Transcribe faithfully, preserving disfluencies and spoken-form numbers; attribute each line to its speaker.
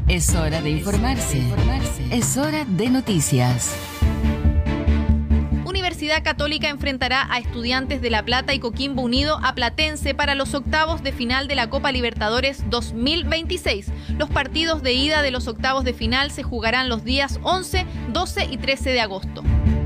Speaker 1: Es hora de informarse. Es hora de noticias.
Speaker 2: Universidad Católica enfrentará a Estudiantes de La Plata y Coquimbo Unido a Platense para los octavos de final de la Copa Libertadores dos mil veintiséis. Los partidos de ida de los octavos de final se jugarán los días once, doce y trece de agosto.